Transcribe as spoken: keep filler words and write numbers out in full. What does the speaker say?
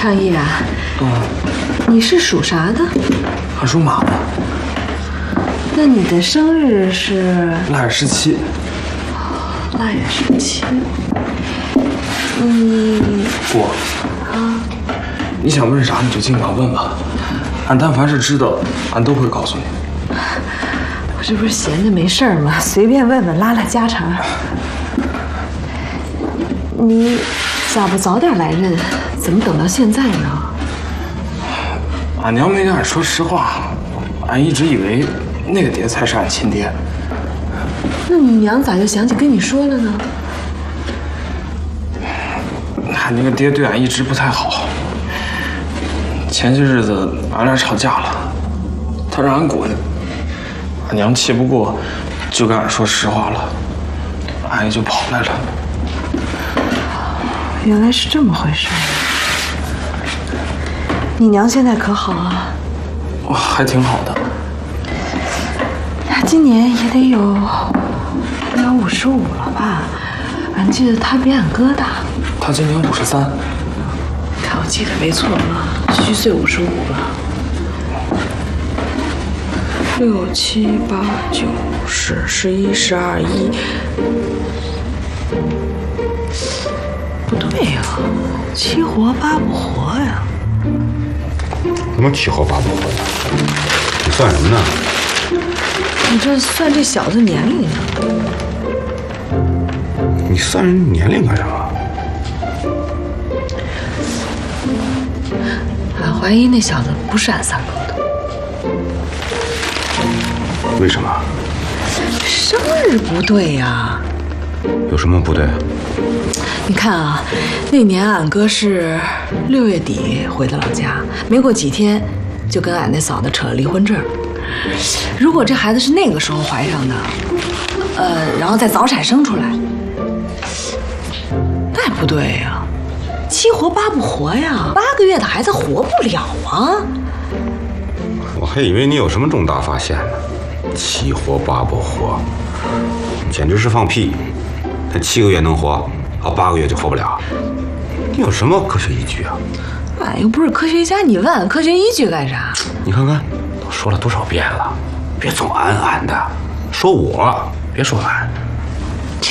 昌毅啊， 嗯， 你是属啥的？ 俺属马的。 那你的生日是？ 腊月十七。 腊月十七。你姑啊，你想问啥你就尽管问吧，俺但凡是知道，俺都会告诉你。 我这不是闲着没事儿吗？随便问问，拉拉家常。你咋不早点来认？怎么等到现在呢？ 俺娘没跟俺说实话，俺一直以为那个爹才是俺亲爹。 那你娘咋就想起跟你说了呢？ 俺那个爹对俺一直不太好。前些日子俺俩吵架了，他让俺滚，俺娘气不过，就跟俺说实话了，俺也就跑来了。 原来是这么回事。你娘现在可好啊？ 我还挺好的。 她今年也得有要五十五了吧？俺记得她比俺哥大。 她今年五十三。 看我记得没错吗？虚岁五十五了。六七八九十十一十二一。不对呀、啊，七活八不活呀。 怎么七活八不活的？你算什么呢？ 你这算这小子年龄呢？ 你算人年龄干什么？ 俺怀疑那小子不是俺三哥的。 为什么？ 生日不对呀。 有什么不对？ 你看啊，那年俺哥是六月底回的老家，没过几天就跟俺那嫂子扯了离婚证。如果这孩子是那个时候怀上的，呃，然后再早产生出来，那也不对呀，七活八不活呀，八个月的孩子活不了啊。 我还以为你有什么重大发现呢，七活八不活，简直是放屁！他七个月能活，好八个月就活不了，你有什么科学依据啊？ 俺又不是科学家，你问俺科学依据干啥？ 你看看，都说了多少遍了，别总俺俺的，说我，别说俺。